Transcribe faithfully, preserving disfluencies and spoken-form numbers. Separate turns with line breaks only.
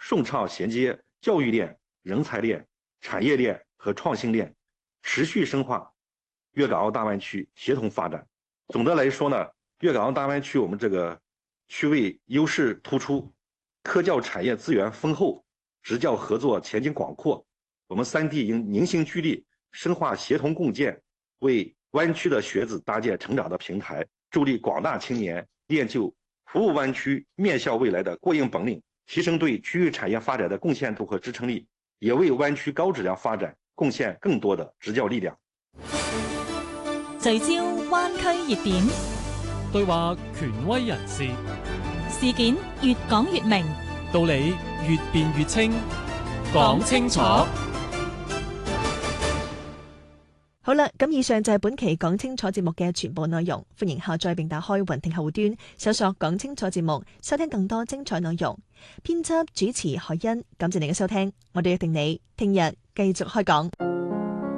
顺畅衔接教育链、人才链、产业链和创新链，持续深化粤港澳大湾区协同发展。总的来说呢，粤港澳大湾区我们这个区位优势突出，科教产业资源丰厚，职教合作前景广阔。我们三地应凝心聚力，深化协同共建，为湾区的学子搭建成长的平台，助力广大青年练就服务湾区面向未来的过硬本领，提升对区域产业发展的贡献度和支撑力，也为灣區高質量發展貢獻更多的執教力量。
聚焦灣區熱點，
對話權威人士，
事件越講越明，
道理越辯越清，講清楚。
好啦，咁以上就係本期講清楚節目嘅全部內容。歡迎下載並打開雲聽客戶端，搜索講清楚節目，收聽更多精彩內容。編輯主持海欣，感謝你嘅收聽，我哋約定你聽日繼續開講。